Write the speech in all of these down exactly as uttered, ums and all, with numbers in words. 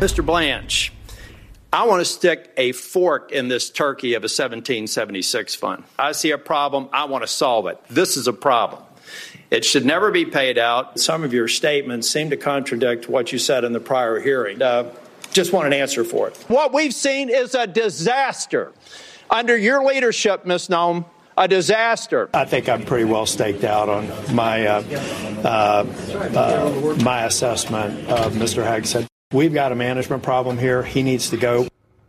Mister Blanche, I want to stick a fork in this turkey of a seventeen seventy-six fund. I see a problem. I want to solve it. This is a problem. It should never be paid out. Some of your statements seem to contradict what you said in the prior hearing. Uh, just want an answer for it. What we've seen is a disaster. Under your leadership, Miz Noem, a disaster. I think I'm pretty well staked out on my uh, uh, uh, my assessment of Mister Hegseth. We've got a management problem here. He needs to go.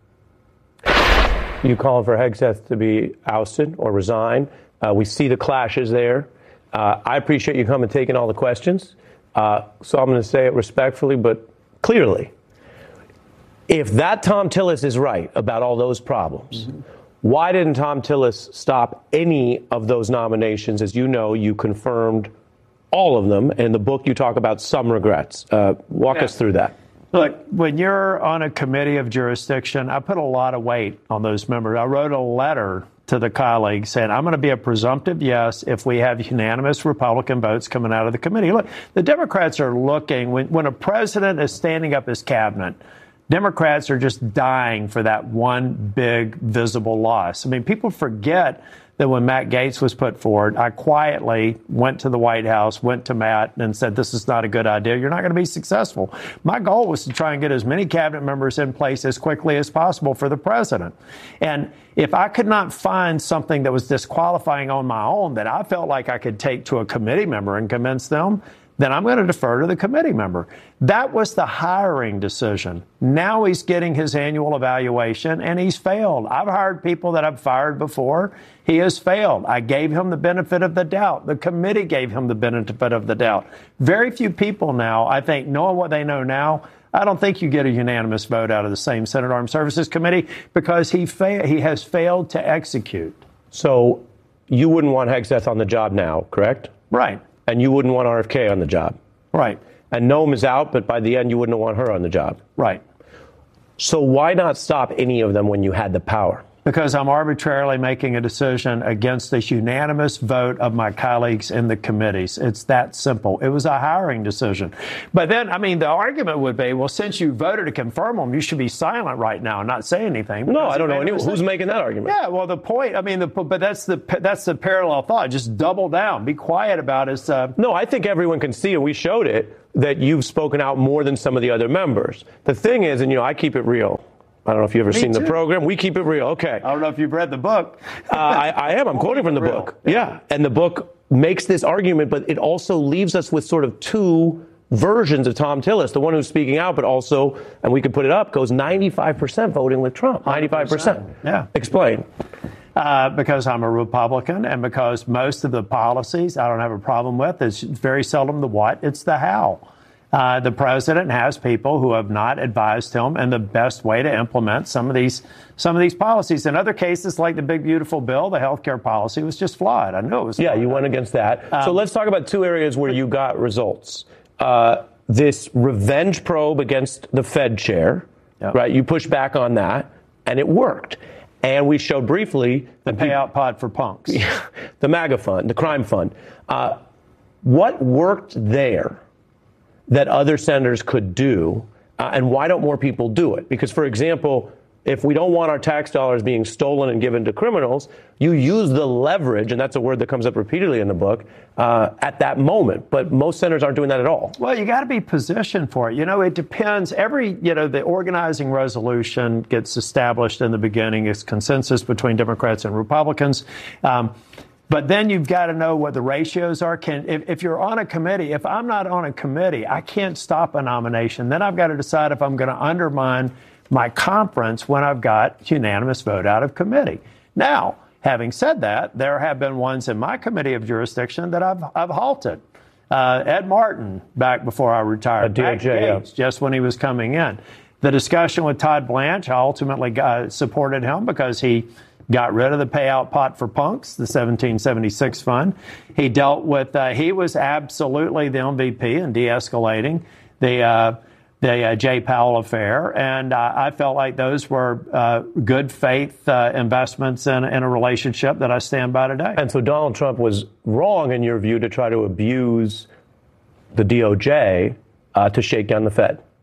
You calling for Hegseth to be ousted or resign? Uh, we see the clashes there. Uh, I appreciate you coming and taking all the questions. Uh, so I'm going to say it respectfully, but clearly. If that Thom Tillis is right about all those problems, mm-hmm. why didn't Thom Tillis stop any of those nominations? As you know, you confirmed all of them. In the book, you talk about some regrets. Uh, walk yeah. us through that. Look, when you're on a committee of jurisdiction, I put a lot of weight on those members. I wrote a letter to the colleagues saying, I'm going to be a presumptive yes if we have unanimous Republican votes coming out of the committee. Look, the Democrats are looking, when, when a president is standing up his cabinet, Democrats are just dying for that one big visible loss. I mean, people forget that when Matt Gaetz was put forward, I quietly went to the White House, went to Matt and said, this is not a good idea. You're not going to be successful. My goal was to try and get as many cabinet members in place as quickly as possible for the president. And if I could not find something that was disqualifying on my own that I felt like I could take to a committee member and convince them, then I'm going to defer to the committee member. That was the hiring decision. Now he's getting his annual evaluation, and he's failed. I've hired people that I've fired before. He has failed. I gave him the benefit of the doubt. The committee gave him the benefit of the doubt. Very few people now, I think, knowing what they know now, I don't think you get a unanimous vote out of the same Senate Armed Services Committee because he fa- he has failed to execute. So you wouldn't want Hegseth on the job now, correct? Right. And you wouldn't want R F K on the job. Right. And Noem is out, but by the end, you wouldn't want her on the job. Right. So why not stop any of them when you had the power? Because I'm arbitrarily making a decision against the unanimous vote of my colleagues in the committees. It's that simple. It was a hiring decision. But then, I mean, the argument would be, well, since you voted to confirm them, you should be silent right now and not say anything. No, I don't know anyone. Who's making that argument? Yeah, well, the point, I mean, the, but that's the that's the parallel thought. Just double down. Be quiet about it. Uh, no, I think everyone can see, and we showed it, that you've spoken out more than some of the other members. The thing is, and, you know, I keep it real. I don't know if you've ever Me seen too. the program. We keep it real. Okay. I don't know if you've read the book. uh, I, I am. I'm quoting from the real. book. Yeah. And the book makes this argument, but it also leaves us with sort of two versions of Thom Tillis. The one who's speaking out, but also, and we can put it up, goes ninety-five percent voting with Trump. ninety-five percent. Yeah. Explain. Uh, because I'm a Republican and because most of the policies I don't have a problem with. It's very seldom the what, it's the how. Uh, the president has people who have not advised him and the best way to implement some of these some of these policies. In other cases, like the big, beautiful bill, the health care policy was just flawed. I knew it was flawed. Yeah, you went against that. Um, so let's talk about two areas where you got results. Uh, this revenge probe against the Fed chair, yep. right? You pushed back on that, and it worked. And we showed briefly the payout pod for punks, the MAGA fund, the crime fund. Uh, what worked there that other senators could do, uh, and why don't more people do it? Because, for example, if we don't want our tax dollars being stolen and given to criminals, you use the leverage, and that's a word that comes up repeatedly in the book, uh, at that moment. But most senators aren't doing that at all. Well, you got to be positioned for it. You know, it depends. Every, you know, the organizing resolution gets established in the beginning. It's consensus between Democrats and Republicans. Um, But then you've got to know what the ratios are. Can if, if you're on a committee, if I'm not on a committee, I can't stop a nomination. Then I've got to decide if I'm going to undermine my conference when I've got unanimous vote out of committee. Now, having said that, there have been ones in my committee of jurisdiction that I've I've halted. Uh, Ed Martin, back before I retired, D O J, yeah. just when he was coming in. The discussion with Todd Blanche, I ultimately got, supported him because he got rid of the payout pot for punks, the seventeen seventy-six fund. He dealt with, uh, he was absolutely the M V P in de-escalating the uh, the uh, Jay Powell affair. And uh, I felt like those were uh, good faith uh, investments in, in a relationship that I stand by today. And so Donald Trump was wrong, in your view, to try to abuse the D O J uh, to shake down the Fed.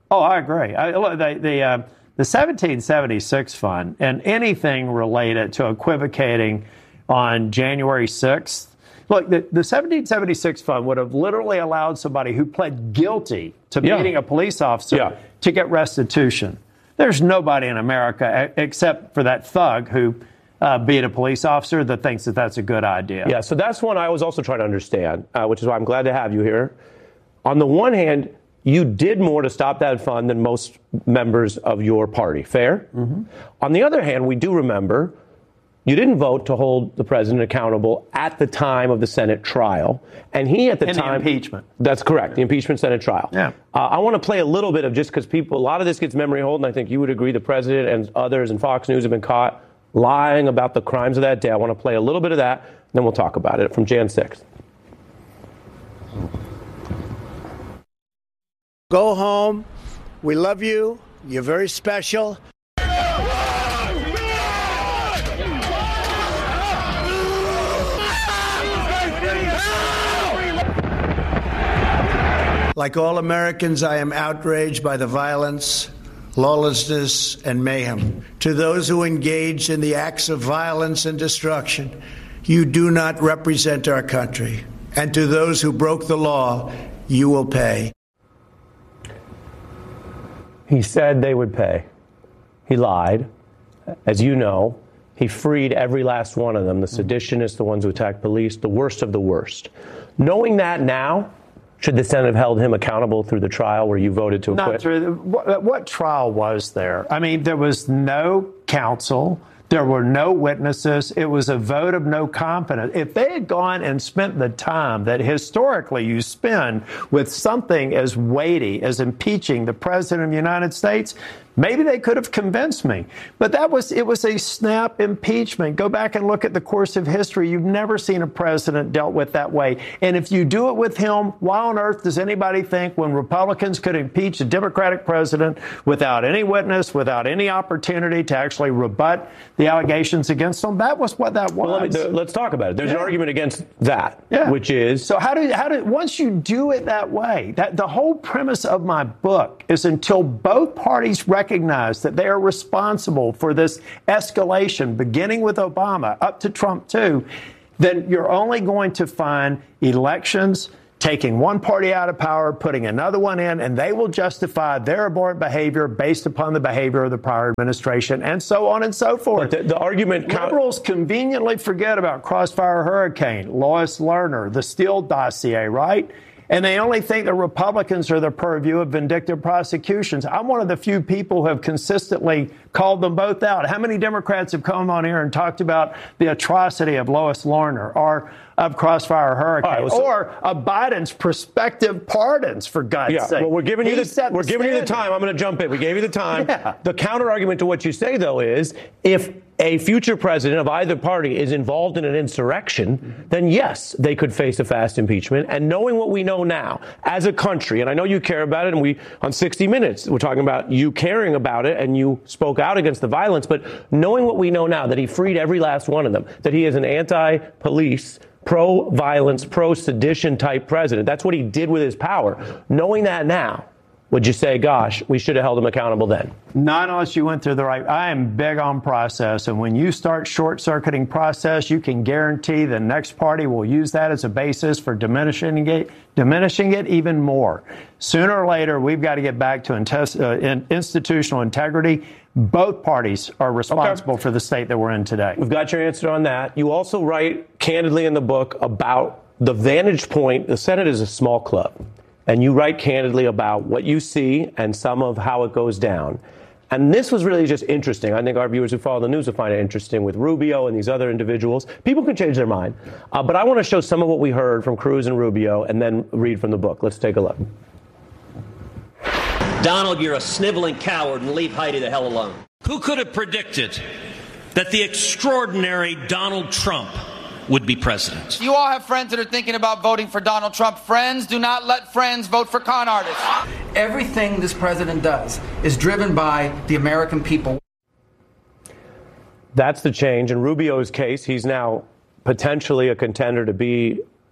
Oh, I agree. I, look, the the, uh, the seventeen seventy-six fund and anything related to equivocating on January sixth. Look, the, the seventeen seventy-six fund would have literally allowed somebody who pled guilty to Yeah. beating a police officer Yeah. to get restitution. There's nobody in America except for that thug who uh, beat a police officer that thinks that that's a good idea. Yeah, so that's one I was also trying to understand, uh, which is why I'm glad to have you here. On the one hand, you did more to stop that fund than most members of your party. Fair? Mm-hmm. On the other hand, we do remember you didn't vote to hold the president accountable at the time of the Senate trial. And he, at the In the time. impeachment. That's correct, the impeachment Senate trial. Yeah. Uh, I want to play a little bit of, just because people, a lot of this gets memory hold, and I think you would agree the president and others and Fox News have been caught lying about the crimes of that day. I want to play a little bit of that, then we'll talk about it from January sixth. Go home. We love you. You're very special. Like all Americans, I am outraged by the violence, lawlessness, and mayhem. To those who engaged in the acts of violence and destruction, you do not represent our country. And to those who broke the law, you will pay. He said they would pay. He lied. As you know, he freed every last one of them, the seditionists, the ones who attacked police, the worst of the worst. Knowing that now, should the Senate have held him accountable through the trial where you voted to acquit? Not through the, what, what trial was there? I mean, there was no counsel. There were no witnesses. It was a vote of no confidence. If they had gone and spent the time that historically you spend with something as weighty as impeaching the president of the United States, maybe they could have convinced me. But that was, it was a snap impeachment. Go back and look at the course of history. You've never seen a president dealt with that way. And if you do it with him, why on earth does anybody think when Republicans could impeach a Democratic president without any witness, without any opportunity to actually rebut the allegations against them? That was what that was. Well, let me, let's talk about it. There's Yeah. an argument against that, Yeah. which is... So how do how do once you do it that way, that the whole premise of my book is until both parties recognize that they are responsible for this escalation, beginning with Obama up to Trump too, then you're only going to find elections taking one party out of power, putting another one in, and they will justify their abhorrent behavior based upon the behavior of the prior administration, and so on and so forth. But the, the argument... Liberals conveniently forget about Crossfire Hurricane, Lois Lerner, the Steele dossier, right? And they only think the Republicans are the purview of vindictive prosecutions. I'm one of the few people who have consistently called them both out. How many Democrats have come on here and talked about the atrocity of Lois Lerner or of Crossfire Hurricane, right, well, so, or of Biden's prospective pardons, for God's yeah, sake? Well, we're giving He you the we're the giving you the standard. time. I'm going to jump in. We gave you the time. Yeah. The counter argument to what you say, though, is if a future president of either party is involved in an insurrection, mm-hmm. then yes, they could face a fast impeachment. And knowing what we know now as a country, and I know you care about it, and we on sixty minutes we're talking about you caring about it, and you spoke out against the violence. But knowing what we know now, that he freed every last one of them, that he is an anti-police, pro-violence, pro-sedition type president. That's what he did with his power. Knowing that now, would you say, gosh, we should have held him accountable then? Not unless you went through the right. I am big on process. And when you start short-circuiting process, you can guarantee the next party will use that as a basis for diminishing it, diminishing it even more. Sooner or later, we've got to get back to intest, uh, in institutional integrity. Both parties are responsible okay. for the state that we're in today. We've got your answer on that. You also write candidly in the book about the vantage point. The Senate is a small club. And you write candidly about what you see and some of how it goes down. And this was really just interesting. I think our viewers who follow the news will find it interesting with Rubio and these other individuals. People can change their mind. Uh, but I want to show some of what we heard from Cruz and Rubio and then read from the book. Let's take a look. Donald, you're a sniveling coward, and leave Heidi the hell alone. Who could have predicted that the extraordinary Donald Trump would be president? You all have friends that are thinking about voting for Donald Trump. Friends, do not let friends vote for con artists. Everything this president does is driven by the American people. That's the change. In Rubio's case, he's now potentially a contender to be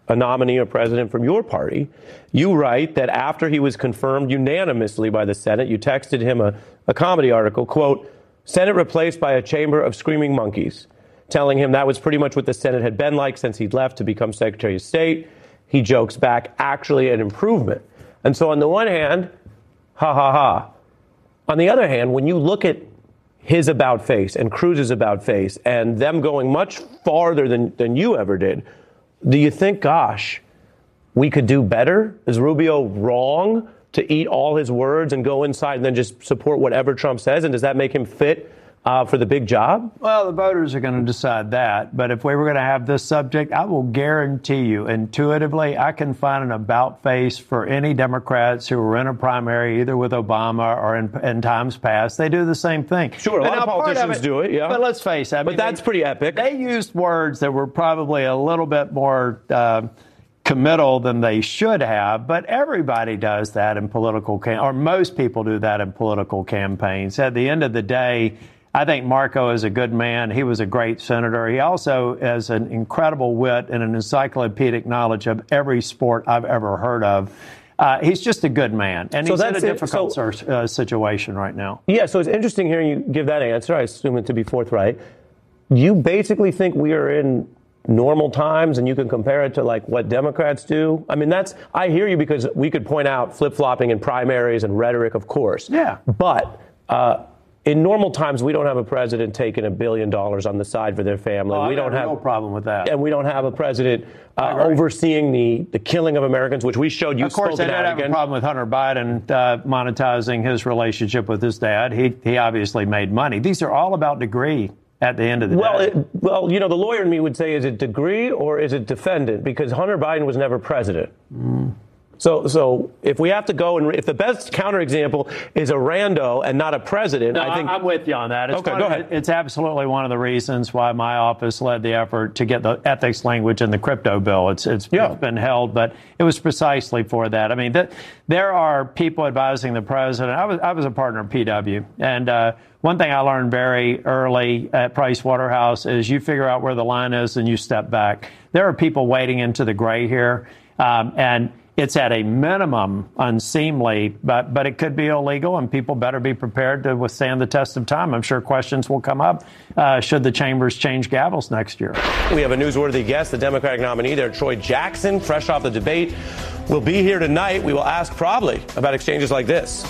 a nominee or president from your party, you write that after he was confirmed unanimously by the Senate, you texted him a, a comedy article, quote, Senate replaced by a chamber of screaming monkeys, telling him that was pretty much what the Senate had been like since he'd left to become Secretary of State. He jokes back, actually an improvement. And so on the one hand, ha, ha, ha. On the other hand, when you look at his about face and Cruz's about face and them going much farther than, than you ever did, do you think, gosh, we could do better? Is Rubio wrong to eat all his words and go inside and then just support whatever Trump says? And does that make him fit uh, for the big job? Well, the voters are going to decide that. But if we were going to have this subject, I will guarantee you, intuitively, I can find an about face for any Democrats who were in a primary, either with Obama or in, in times past. They do the same thing. Sure, a lot now, of politicians of it, do it, yeah. But let's face it. I but mean, that's they, pretty epic. They used words that were probably a little bit more Uh, committal than they should have, but everybody does that in political cam- or most people do that in political campaigns. At the end of the day, I think Marco is a good man. He was a great senator. He also has an incredible wit and an encyclopedic knowledge of every sport I've ever heard of. Uh, he's just a good man, and so he's in a that's difficult so, uh, situation right now. Yeah, so it's interesting hearing you give that answer. I assume it to be forthright. You basically think we are in normal times, and you can compare it to like what Democrats do. I mean, that's, I hear you, because we could point out flip-flopping in primaries and rhetoric, of course. Yeah. But uh, in normal times, we don't have a president taking a billion dollars on the side for their family. Oh, we I don't have have no problem with that. And we don't have a president uh, overseeing the, the killing of Americans, which we showed you. Of course, I did have a problem with Hunter Biden uh, monetizing his relationship with his dad. He he obviously made money. These are all about degree. At the end of the well, day. It, well, you know, the lawyer in me would say, is it degree or is it defendant? Because Hunter Biden was never president. Mm. So, so if we have to go and re- if the best counterexample is a rando and not a president, no, I think I'm with you on that. It's okay, one, go ahead. It's absolutely one of the reasons why my office led the effort to get the ethics language in the crypto bill. It's it's, yeah. it's been held, but it was precisely for that. I mean, th- there are people advising the president. I was I was a partner at P W, and uh, one thing I learned very early at Price Waterhouse is you figure out where the line is and you step back. There are people wading into the gray here, um, and it's at a minimum unseemly, but but it could be illegal, and people better be prepared to withstand the test of time. I'm sure questions will come up uh, should the chambers change gavels next year. We have a newsworthy guest, the Democratic nominee there, Troy Jackson, fresh off the debate, will be here tonight. We will ask probably about exchanges like this.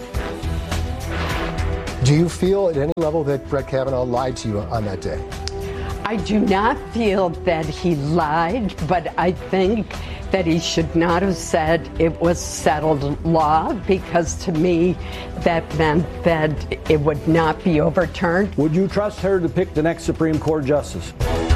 Do you feel at any level that Brett Kavanaugh lied to you on that day? I do not feel that he lied, but I think that he should not have said it was settled law, because to me that meant that it would not be overturned. Would you trust her to pick the next Supreme Court justice?